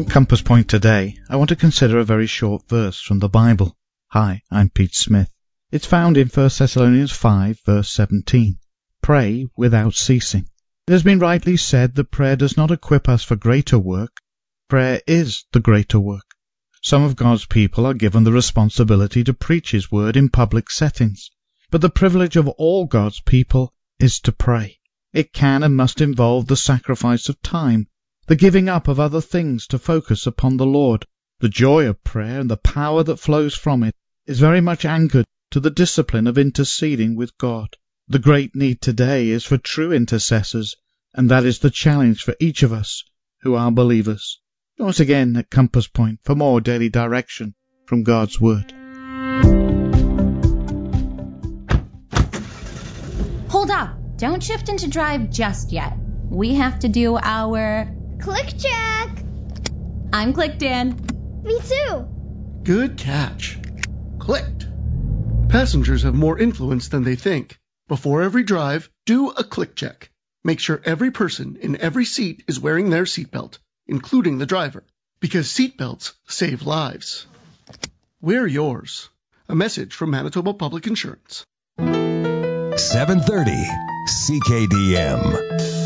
Compass Point today, I want to consider a very short verse from the Bible. Hi, I'm Pete Smith. It's found in 1 Thessalonians 5, verse 17. Pray without ceasing. It has been rightly said that prayer does not equip us for greater work. Prayer is the greater work. Some of God's people are given the responsibility to preach His word in public settings. But the privilege of all God's people is to pray. It can and must involve the sacrifice of time, the giving up of other things to focus upon the Lord. The joy of prayer and the power that flows from it is very much anchored to the discipline of interceding with God. The great need today is for true intercessors, and that is the challenge for each of us who are believers. Join us again at Compass Point for more daily direction from God's Word. Hold up! Don't shift into drive just yet. We have to do our... Click check! I'm clicked in. Me too! Good catch. Clicked. Passengers have more influence than they think. Before every drive, do a click check. Make sure every person in every seat is wearing their seatbelt, including the driver, because seatbelts save lives. Wear yours. A message from Manitoba Public Insurance. 730 CKDM.